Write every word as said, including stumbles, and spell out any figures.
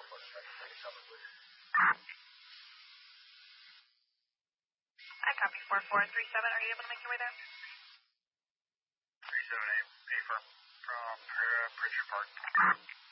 I copy four four three seven. Are you able to make your way there? three seven eight, A from, from uh, Pritchard Park.